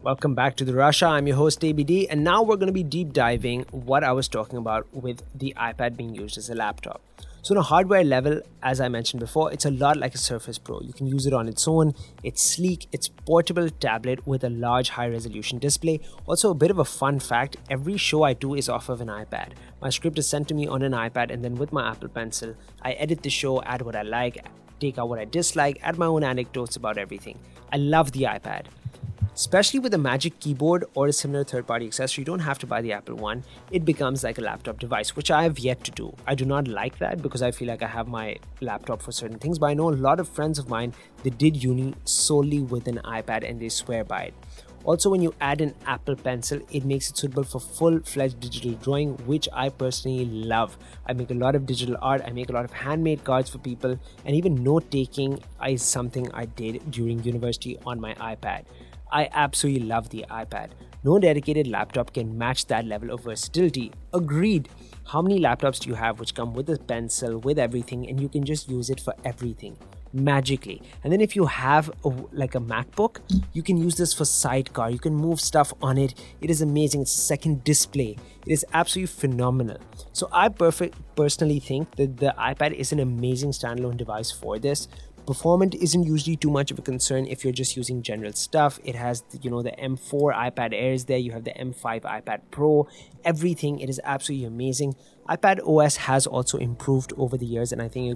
Welcome back to the Russia. I'm your host ABD, and now we're going to be deep diving what I was talking about with the iPad being used as a laptop. So on a hardware level, as I mentioned before, it's a lot like a Surface Pro. You can use it on its own. It's sleek, it's portable tablet with a large high-resolution display. Also, a bit of a fun fact, every show I do is off of an iPad. My script is sent to me on an iPad, and then with my Apple Pencil, I edit the show, add what I like, take out what I dislike, add my own anecdotes about everything. I love the iPad. Especially with a Magic Keyboard or a similar third-party accessory, you don't have to buy the Apple One. It becomes like a laptop device, which I have yet to do. I do not like that because I feel like I have my laptop for certain things, but I know a lot of friends of mine, they did uni solely with an iPad and they swear by it. Also, when you add an Apple Pencil, it makes it suitable for full-fledged digital drawing, which I personally love. I make a lot of digital art, I make a lot of handmade cards for people, and even note-taking is something I did during university on my iPad. I absolutely love the iPad. No dedicated laptop can match that level of versatility. Agreed. How many laptops do you have which come with a pencil, with everything, and you can just use it for everything magically? And then if you have like a MacBook, you can use this for sidecar. You can move stuff on it. It is amazing. It's a second display. It is absolutely phenomenal. So I personally think that the iPad is an amazing standalone device for this. Performance isn't usually too much of a concern if you're just using general stuff. It has, the M4 iPad Airs there. You have the M5 iPad Pro. Everything. It is absolutely amazing. iPad OS has also improved over the years, and I think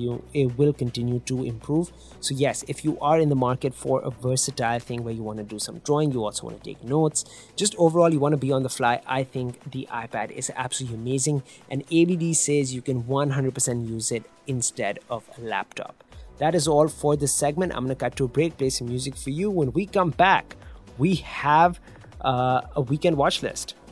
it will continue to improve. So yes, if you are in the market for a versatile thing where you want to do some drawing, you also want to take notes, just overall you want to be on the fly, I think the iPad is absolutely amazing, and ABD says you can 100% use it instead of a laptop. That is all for this segment. I'm going to cut to a break, play some music for you. When we come back, we have a weekend watch list.